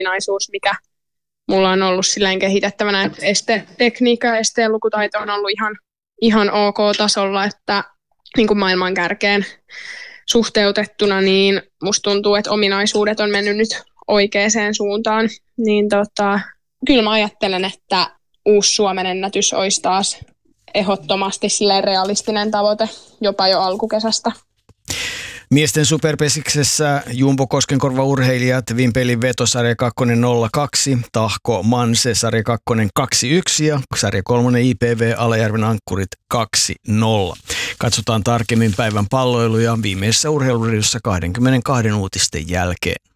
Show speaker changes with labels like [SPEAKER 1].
[SPEAKER 1] ominaisuus, mikä mulla on ollut silleen kehitettävänä, että estetekniikka ja esteen lukutaito on ollut ihan ok tasolla, että niin kuin maailman kärkeen suhteutettuna, niin musta tuntuu, että ominaisuudet on mennyt nyt oikeaan suuntaan. Niin kyllä mä ajattelen, että uusi Suomen ennätys olisi taas ehdottomasti silleen realistinen tavoite jopa jo alkukesästä.
[SPEAKER 2] Miesten superpesiksessä Jumbo Koskenkorva-urheilijat Vimpelin veto sarja 2 0-2, Tahko Manse sarja 2 2-1 ja sarja 3 IPV Alajärven ankkurit 2-0. Katsotaan tarkemmin päivän palloiluja viimeisessä urheiluriossa 22 uutisten jälkeen.